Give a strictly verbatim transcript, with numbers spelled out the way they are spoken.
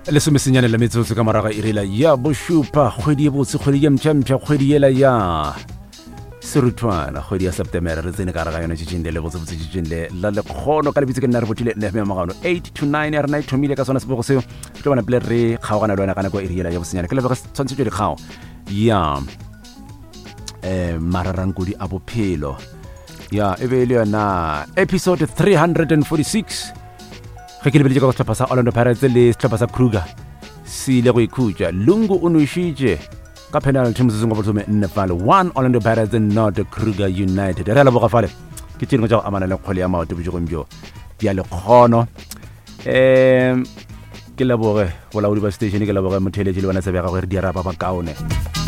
le somesenyane la metsotso ka moraga irela ya bošupa kgwedi e botse kgwedi ya mpšhampšha kgwedi ela ya serutwana kgwedi ya septemere re tsene ka raga yona tšitšing le le botsebotse tšitšing le la lekgono ka lebitse ke nna re botile nne ya magano eight to nine ya rena e thomile ka sona sebogo seo re tlo bona pele re kgaogana le wena ka nako e riela ya bosenyane ke lebege tshwantshetšo dikgao ya um mararankodi a bophelo ya e be le yona episode three forty-six ge ke lebeletse ka go setlhopha sa Orlando Pirates le setlhopha sa Kruger se ile go ikhutša lungu o nošitše ka penalty motsotso go botsome nne fale one Orlando Pirates and not Kruger United re a leboga fale ke tšeng tša go amana le kgole ya maoto bojegong bjo di a lekgono um ke leboge bolaodi ba station ke leboge motheletši le bona tsebega gore di araba ba kaone